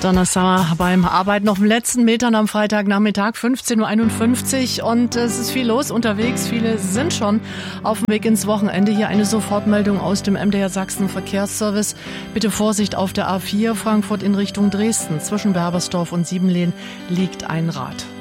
Donnerstag beim Arbeiten auf den letzten Metern am Freitagnachmittag, 15.51 Uhr, und es ist viel los unterwegs. Viele sind schon auf dem Weg ins Wochenende. Hier eine Sofortmeldung aus dem MDR Sachsen Verkehrsservice. Bitte Vorsicht auf der A4 Frankfurt in Richtung Dresden. Zwischen Berbersdorf und Siebenlehn liegt ein Rad.